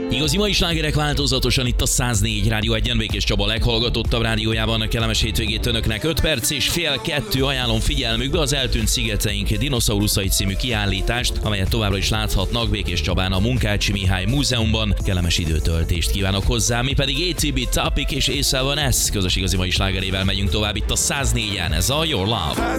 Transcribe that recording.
Igazi mai slágerek változatosan itt a 104 Rádió 1-en, Békés Csaba leghallgatottabb rádiójában. Kellemes hétvégét önöknek. 5 perc és fél 2 ajánlom figyelmükbe az Eltűnt szigeteink dinoszauruszai című kiállítást, amelyet továbbra is láthatnak Békés Csabán a Munkácsi Mihály Múzeumban. Kellemes időtöltést kívánok hozzá, mi pedig ATB Topic és A7S közös igazi mai slágerével megyünk tovább itt a 104-en. Ez a Your Love.